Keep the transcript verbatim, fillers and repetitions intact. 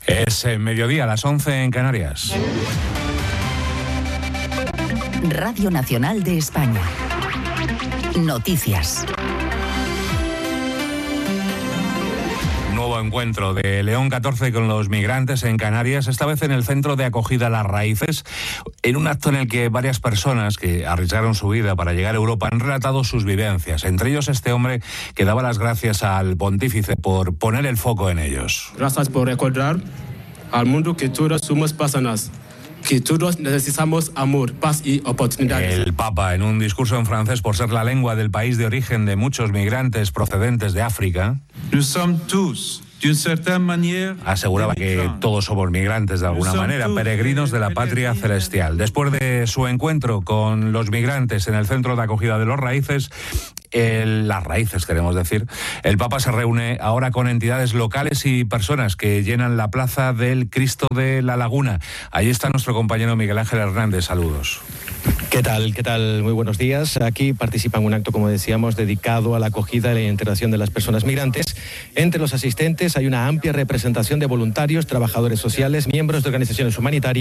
Es eh, mediodía, a las once en Canarias. Radio Nacional de España. Noticias. Nuevo encuentro de León catorce con los migrantes en Canarias, esta vez en el centro de acogida Las Raíces, en un acto en el que varias personas que arriesgaron su vida para llegar a Europa han relatado sus vivencias, entre ellos este hombre que daba las gracias al pontífice por poner el foco en ellos. Gracias por recordar al mundo que todos somos personas, que todos necesitamos amor, paz y oportunidades. El Papa, en un discurso en francés por ser la lengua del país de origen de muchos migrantes procedentes de África, Nous sommes tous, d'une certaine manière, aseguraba que todos somos migrantes de alguna manera, peregrinos de la patria celestial. Después de su encuentro con los migrantes en el centro de acogida de Las Raíces, el, las raíces queremos decir, el Papa se reúne ahora con entidades locales y personas que llenan la plaza del Cristo de la Laguna. Ahí está nuestro compañero Miguel Ángel Hernández, saludos. ¿Qué tal? ¿Qué tal? Muy buenos días. Aquí participan en un acto, como decíamos, dedicado a la acogida y la integración de las personas migrantes. Entre los asistentes hay una amplia representación de voluntarios, trabajadores sociales, miembros de organizaciones humanitarias